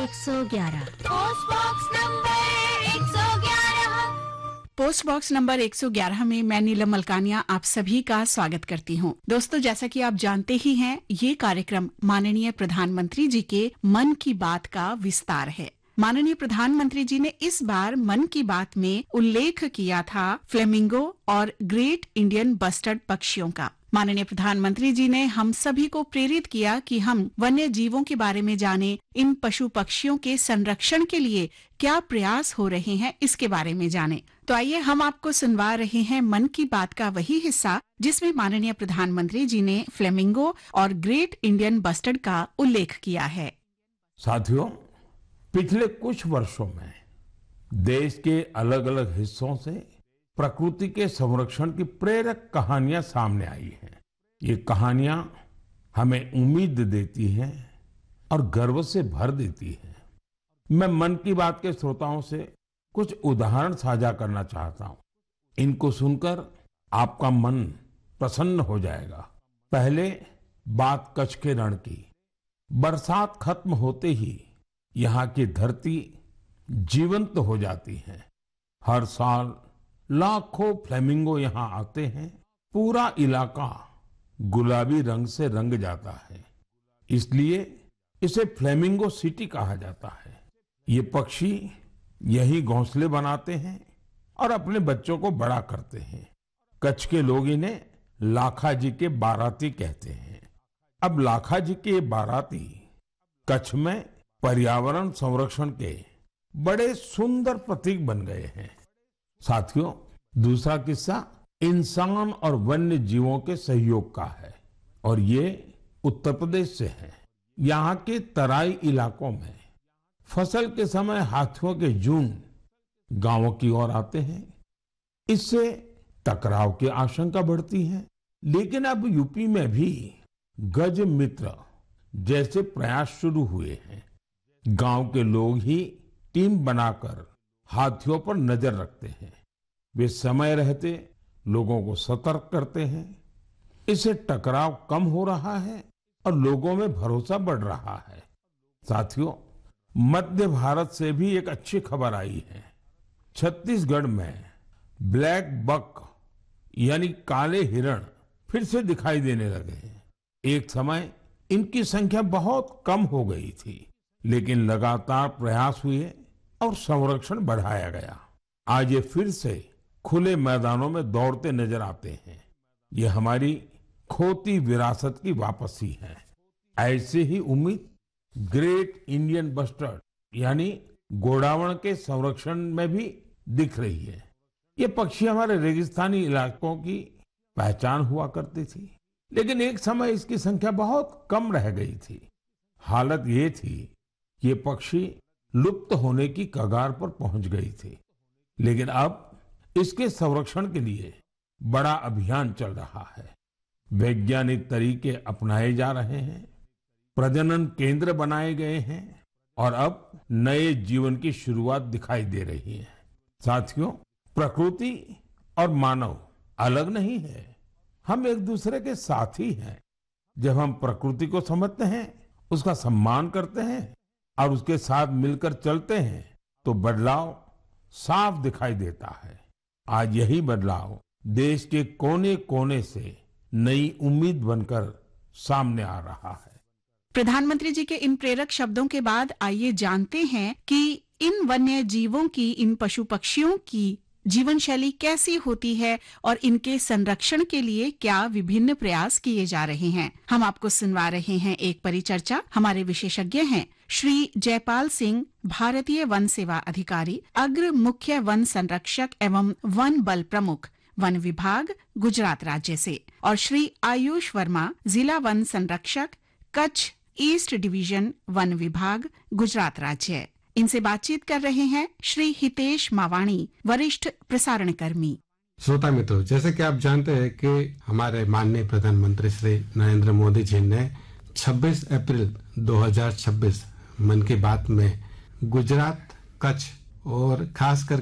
111। Post box number 111 में मैं नीलम मलकानिया आप सभी का स्वागत करती हूं। दोस्तों, जैसा कि आप जानते ही हैं, ये कार्यक्रम माननीय प्रधानमंत्री जी के मन की बात का विस्तार है। माननीय प्रधानमंत्री जी ने इस बार मन की बात में उल्लेख किया था फ्लेमिंगो और ग्रेट इंडियन बस्टर्ड पक्षियों का। माननीय प्रधानमंत्री जी ने हम सभी को प्रेरित किया कि हम वन्य जीवों के बारे में जानें, इन पशु पक्षियों के संरक्षण के लिए क्या प्रयास हो रहे हैं, इसके बारे में जानें। तो आइए हम आपको सुनवा रहे हैं मन की बात का वही हिस्सा जिसमें माननीय प्रधानमंत्री जी ने फ्लेमिंगो और ग्रेट इंडियन बस्टर्ड का उल्लेख किया है। साथियों, पिछले कुछ वर्षों में देश के अलग अलग हिस्सों से प्रकृति के संरक्षण की प्रेरक कहानियां सामने आई हैं। ये कहानियां हमें उम्मीद देती हैं और गर्व से भर देती हैं। मैं मन की बात के श्रोताओं से कुछ उदाहरण साझा करना चाहता हूं। इनको सुनकर आपका मन प्रसन्न हो जाएगा। पहले बात कच्छ के रण की। बरसात खत्म होते ही यहाँ की धरती जीवंत हो जाती है। हर साल लाखों फ्लेमिंगो यहाँ आते हैं। पूरा इलाका गुलाबी रंग से रंग जाता है, इसलिए इसे फ्लेमिंगो सिटी कहा जाता है। ये पक्षी यही घोंसले बनाते हैं और अपने बच्चों को बड़ा करते हैं। कच्छ के लोग इन्हें लाखा जी के बाराती कहते हैं। अब लाखा जी के बाराती कच्छ में पर्यावरण संरक्षण के बड़े सुंदर प्रतीक बन गए हैं। साथियों, दूसरा किस्सा इंसान और वन्य जीवों के सहयोग का है और ये उत्तर प्रदेश से है। यहाँ के तराई इलाकों में फसल के समय हाथियों के झुंड गांवों की ओर आते हैं। इससे टकराव की आशंका बढ़ती है। लेकिन अब यूपी में भी गज मित्र जैसे प्रयास शुरू हुए हैं। गांव के लोग ही टीम बनाकर हाथियों पर नजर रखते हैं। वे समय रहते लोगों को सतर्क करते हैं। इससे टकराव कम हो रहा है और लोगों में भरोसा बढ़ रहा है। साथियों, मध्य भारत से भी एक अच्छी खबर आई है। छत्तीसगढ़ में ब्लैक बक यानी काले हिरण फिर से दिखाई देने लगे हैं। एक समय इनकी संख्या बहुत कम हो गई थी, लेकिन लगातार प्रयास हुए और संरक्षण बढ़ाया गया। आज ये फिर से खुले मैदानों में दौड़ते नजर आते हैं। ये हमारी खोती विरासत की वापसी है। ऐसे ही उम्मीद ग्रेट इंडियन बस्टर्ड यानी गोडावण के संरक्षण में भी दिख रही है। ये पक्षी हमारे रेगिस्तानी इलाकों की पहचान हुआ करती थी, लेकिन एक समय इसकी संख्या बहुत कम रह गई थी। हालत ये थी कि ये पक्षी लुप्त होने की कगार पर पहुंच गई थी। लेकिन अब इसके संरक्षण के लिए बड़ा अभियान चल रहा है। वैज्ञानिक तरीके अपनाए जा रहे हैं, प्रजनन केंद्र बनाए गए हैं और अब नए जीवन की शुरुआत दिखाई दे रही है। साथियों, प्रकृति और मानव अलग नहीं है, हम एक दूसरे के साथी हैं। जब हम प्रकृति को समझते हैं, उसका सम्मान करते हैं और उसके साथ मिलकर चलते हैं, तो बदलाव साफ दिखाई देता है। आज यही बदलाव देश के कोने कोने से नई उम्मीद बनकर सामने आ रहा है। प्रधानमंत्री जी के इन प्रेरक शब्दों के बाद आइए जानते हैं कि इन वन्य जीवों की, इन पशु पक्षियों की जीवन शैली कैसी होती है और इनके संरक्षण के लिए क्या विभिन्न प्रयास किए जा रहे हैं। हम आपको सुनवा रहे हैं एक परिचर्चा। हमारे विशेषज्ञ हैं श्री जयपाल सिंह, भारतीय वन सेवा अधिकारी, अग्र मुख्य वन संरक्षक एवं वन बल प्रमुख, वन विभाग, गुजरात राज्य से, और श्री आयुष वर्मा, जिला वन संरक्षक, कच्छ ईस्ट डिवीजन, वन विभाग, गुजरात राज्य। इनसे बातचीत कर रहे हैं श्री हितेश मावाणी, वरिष्ठ प्रसारण कर्मी। श्रोता मित्रों, जैसे कि आप जानते हैं कि हमारे माननीय प्रधानमंत्री श्री नरेंद्र मोदी जी ने 26 अप्रैल 2026 मन की बात में गुजरात, कच्छ और खासकर